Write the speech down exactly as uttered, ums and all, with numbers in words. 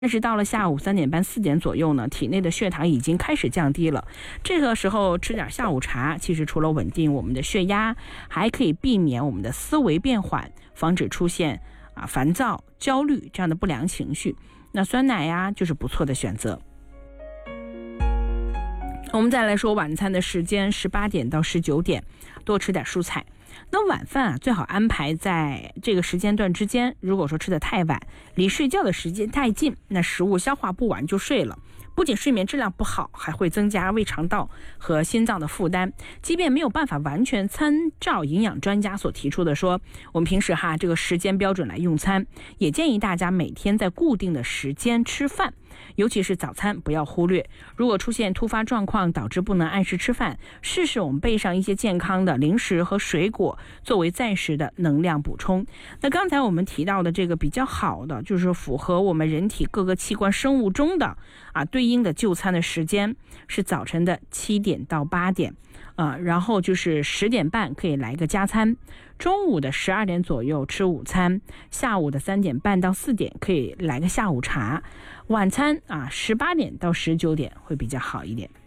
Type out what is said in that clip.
但是到了下午三点半、四点左右呢，体内的血糖已经开始降低了。这个时候吃点下午茶，其实除了稳定我们的血压，还可以避免我们的思维变缓，防止出现啊烦躁、焦虑这样的不良情绪。那酸奶呀，就是不错的选择。我们再来说晚餐的时间，十八点到十九点，多吃点蔬菜。那晚饭啊，最好安排在这个时间段之间。如果说吃得太晚，离睡觉的时间太近，那食物消化不完就睡了，不仅睡眠质量不好，还会增加胃肠道和心脏的负担。即便没有办法完全参照营养专家所提出的说，我们平时哈这个时间标准来用餐，也建议大家每天在固定的时间吃饭，尤其是早餐不要忽略。如果出现突发状况导致不能按时吃饭，试试我们备上一些健康的零食和水果作为暂时的能量补充。那刚才我们提到的这个比较好的，就是符合我们人体各个器官生物钟的啊对应的就餐的时间是早晨的七点到八点啊，然后就是十点半可以来个加餐，中午的十二点左右吃午餐，下午的三点半到四点可以来个下午茶，晚餐啊十八点到十九点会比较好一点。